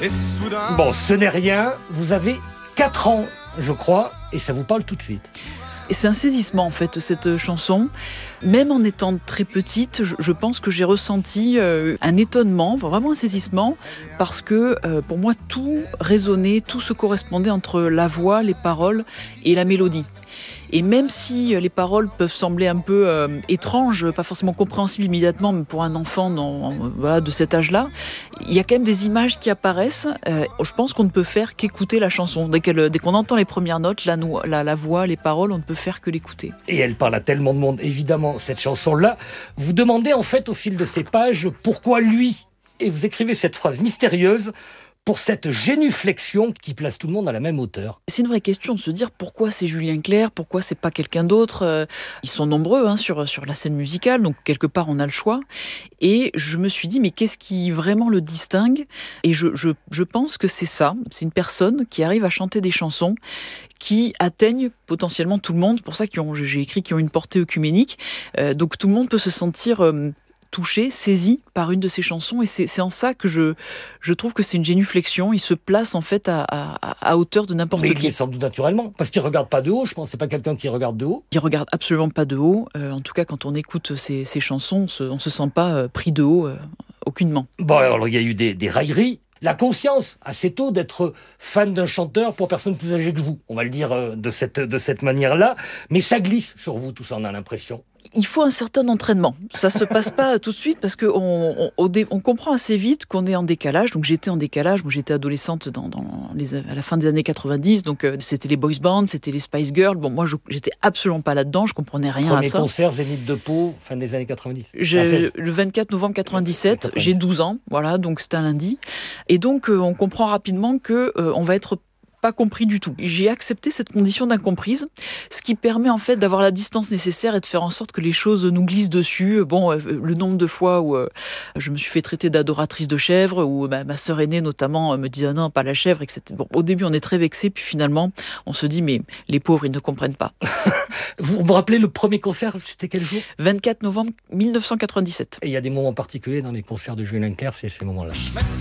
Et soudain... Bon, ce n'est rien, vous avez 4 ans, je crois, et ça vous parle tout de suite. Et c'est un saisissement en fait cette chanson. Même en étant très petite, je pense que j'ai ressenti un étonnement, vraiment un saisissement, parce que pour moi tout résonnait, tout se correspondait entre la voix, les paroles et la mélodie. Et même si les paroles peuvent sembler un peu étranges, pas forcément compréhensibles immédiatement, mais pour un enfant de cet âge-là, il y a quand même des images qui apparaissent. Je pense qu'on ne peut faire qu'écouter la chanson. Dès qu'on entend les premières notes, la voix, les paroles, on ne peut faire que l'écouter. Et elle parle à tellement de monde, évidemment, cette chanson-là. Vous demandez en fait au fil de ces pages pourquoi lui. Et vous écrivez cette phrase mystérieuse pour cette génuflexion qui place tout le monde à la même hauteur. C'est une vraie question de se dire pourquoi c'est Julien Clerc, pourquoi c'est pas quelqu'un d'autre. Ils sont nombreux sur la scène musicale, donc quelque part on a le choix. Et je me suis dit mais qu'est-ce qui vraiment le distingue ? Et je pense que c'est ça, c'est une personne qui arrive à chanter des chansons qui atteignent potentiellement tout le monde. C'est pour ça j'ai écrit qu'ils ont une portée œcuménique. Donc tout le monde peut se sentir touché, saisi par une de ses chansons, et c'est en ça que je trouve que c'est une génuflexion. Il se place en fait à hauteur de n'importe qui. Mais il est sans doute naturellement, parce qu'il regarde pas de haut, je pense. C'est pas quelqu'un qui regarde de haut. Il regarde absolument pas de haut. En tout cas, quand on écoute ses chansons, on se sent pas pris de haut, aucunement. Bon, alors il y a eu des railleries. La conscience, assez tôt, d'être fan d'un chanteur pour personne plus âgée que vous. On va le dire de cette manière-là. Mais ça glisse sur vous, tout ça, on a l'impression. Il faut un certain entraînement. Ça se passe pas tout de suite parce que on comprend assez vite qu'on est en décalage. Donc j'étais en décalage. Moi j'étais adolescente à la fin des années 90. Donc c'était les boys bands, c'était les Spice Girls. Bon moi j'étais absolument pas là-dedans. Je comprenais rien à ça. Premier concert Zénith de Pau, fin des années 90. Le 24 novembre 97. J'ai 12 ans. Voilà, donc c'était un lundi. Et donc on comprend rapidement que on va être pas compris du tout. J'ai accepté cette condition d'incomprise, ce qui permet en fait d'avoir la distance nécessaire et de faire en sorte que les choses nous glissent dessus. Bon, le nombre de fois où je me suis fait traiter d'adoratrice de chèvre, où ma sœur aînée notamment me disait non, pas la chèvre, etc. Bon, au début on est très vexés, puis finalement on se dit mais les pauvres ils ne comprennent pas. Vous me rappelez le premier concert, c'était quel jour ? 24 novembre 1997. Et il y a des moments particuliers dans les concerts de Julien Clerc, c'est ces moments-là.